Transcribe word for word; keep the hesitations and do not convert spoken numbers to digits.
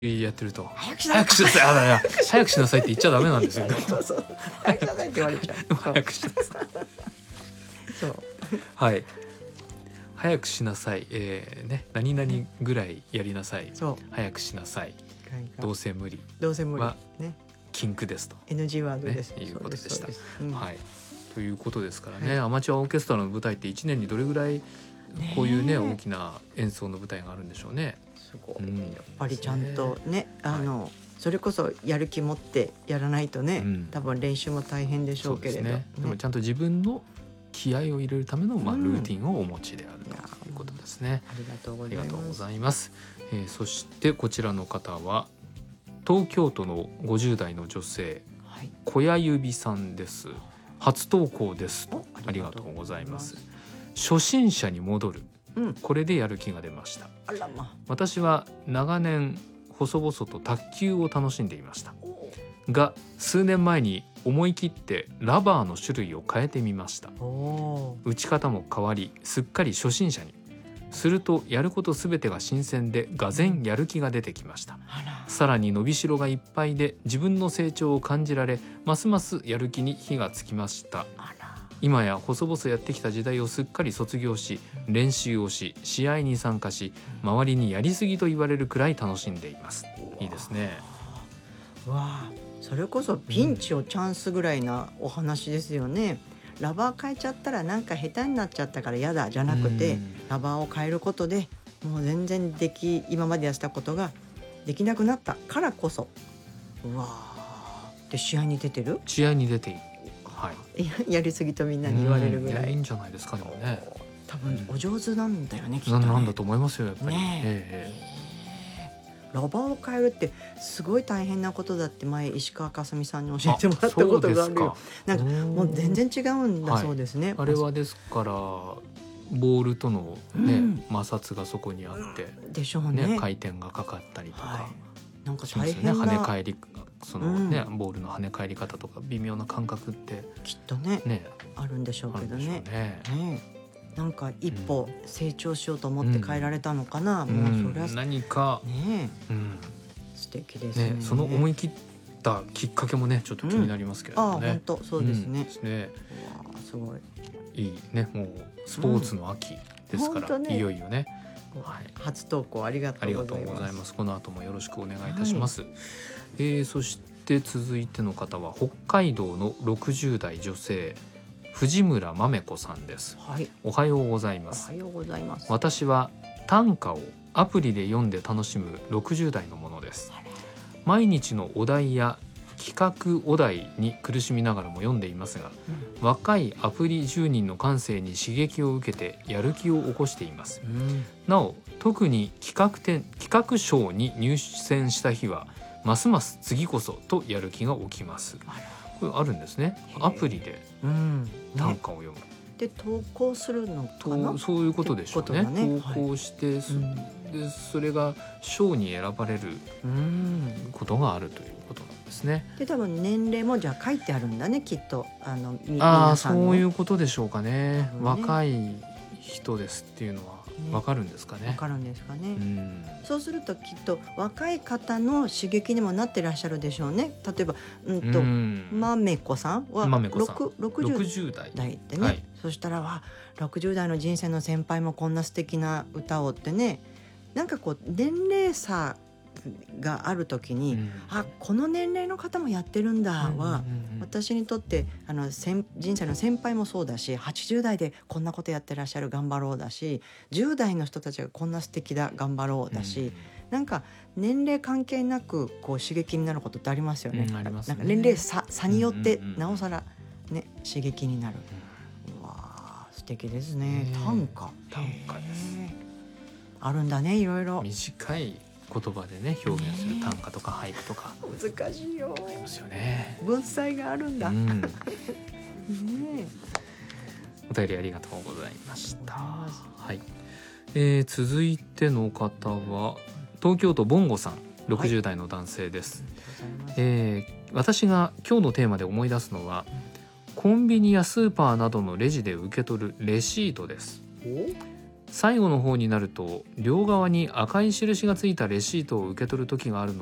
やってると早くしなさい早くしなさいあらいや早くしなさいって言っちゃダメなんですよそうそう早くしなさいって言われちゃう早くしなさいそうはい早くしなさい、えーね、何々ぐらいやりなさい、 そう早くしなさい、どうせ無理どうせ無理はね禁句ですと、 エヌジー ワードです、 ねいうことでしたそうですそうです、うんはい、ということですからね、 はいアマチュアオーケストラの舞台っていちねんにどれぐらいこういうねねえ大きな演奏の舞台があるんでしょうね。 すごい、 うんやっぱりちゃんとねあの、はい、それこそやる気持ってやらないとね、うん、多分練習も大変でしょうけれど、 そうですねね、でもちゃんと自分の気合を入れるための、まあ、ルーティンをお持ちであるということですね、 うん、ありがとうございます。ありがとうございます、えー、そしてこちらの方は東京都のごじゅう代の女性、はい、小屋指さんです。初投稿ですと、ありがとうございます。初心者に戻る、うん、これでやる気が出ました。 あら、ま、 私は長年細々と卓球を楽しんでいましたが、数年前に思い切ってラバーの種類を変えてみました。打ち方も変わり、すっかり初心者に。するとやることすべてが新鮮で、がぜんやる気が出てきました。さらに伸びしろがいっぱいで、自分の成長を感じられ、ますますやる気に火がつきました。今や細々やってきた時代をすっかり卒業し、練習をし、試合に参加し、周りにやりすぎと言われるくらい楽しんでいます。いいですね。 わあ、それこそピンチをチャンスぐらいなお話ですよね、うん、ラバー変えちゃったらなんか下手になっちゃったから嫌だじゃなくて、ラバーを変えることでもう全然でき今までやったことができなくなったからこそ、うわあ、で試合に出てる試合に出ている、はい、 や, やりすぎとみんなに言われるぐらい、 いやいいんじゃないですか。でもね、 多分お上手なんだよね、うん、きっとなね。 なんだと思いますよやっぱり、 ねええーラバーを変えるってすごい大変なことだって前石川佳純さんに教えてもらったことがあるよ。なんかもう全然違うんだそうですね、 はい、あれはですからボールとの、ね、うん、摩擦がそこにあって、うん、 でしょうね、 ね、回転がかかったりとか、はい、 なんか大変な、 ね、跳ね返りその、ね、うん、ボールの跳ね返り方とか微妙な感覚ってきっと ね, ねあるんでしょうけど ね, ね, ねなんか一歩成長しようと思って変えられたのかな、うん、もうそれは何か、 ね、うん、素敵です ね, ね。その思い切ったきっかけもねちょっと気になりますけれどもね、 うん、あ、本当そうですね、うん、 ですね。 うわすごいいいね、もうスポーツの秋ですから、うんね、いよいよね、 はい、初投稿ありがとうございます。 ありがとうございます。この後もよろしくお願いいたします、はい。えー、そして続いての方は北海道のろくじゅう代女性藤村まめ子さんです、はい、おはようございます。 おはようございます。 私は短歌をアプリで読んで楽しむろくじゅう代のものです。毎日のお題や企画お題に苦しみながらも読んでいますが、うん、若いアプリ住人の感性に刺激を受けてやる気を起こしています、うん、なお特に企画展企画賞に入選した日はますます次こそとやる気が起きます。これあるんですね、アプリで短歌を読む、ね、 で投稿するのかな、 そういうことでしょう ね, ね投稿して、はい、でそれが賞に選ばれることがあるということなんですね。 で多分年齢もじゃあ書いてあるんだね、きっとあのあそういうことでしょうか ね, ね若い人ですっていうのはわかるんですかね。 わかるんですかね、うん、そうするときっと若い方の刺激にもなってらっしゃるでしょうね。例えば、うんと、うん、まめこさんはろくじゅう代ってね、はい、そしたらわろくじゅう代の人生の先輩もこんな素敵な歌をってね、なんかこう年齢差があるときに、うん、あこの年齢の方もやってるんだは、うんうんうん、私にとってあの人生の先輩もそうだし、はちじゅう代でこんなことやってらっしゃる頑張ろうだし、じゅう代の人たちがこんな素敵だ頑張ろうだし、うん、なんか年齢関係なくこう刺激になることってありますよね、うん、ありますね。なんか年齢 差, 差によってなおさら、ね、刺激になる、うん、うわ素敵ですね。短歌短歌ですあるんだね、いろいろ短い言葉でね表現する短歌とか俳句とか難しいよ、 ありますよね。 文才があるんだ、うん、ねお便りありがとうございました。はい、えー、続いての方は東京都ボンゴさんろくじゅう代の男性です、はい、えー、私が今日のテーマで思い出すのはコンビニやスーパーなどのレジで受け取るレシートです。 最後の方になると両側に赤い印がついたレシートを受け取る時があるの